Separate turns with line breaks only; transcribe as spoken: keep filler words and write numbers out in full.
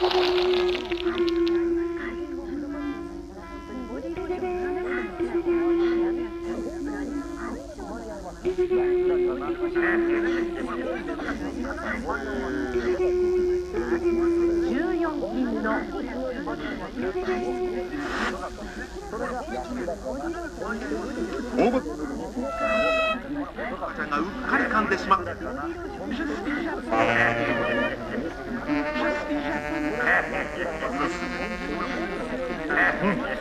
大ぶ赤ちゃんがうっかり噛んでしまう。うん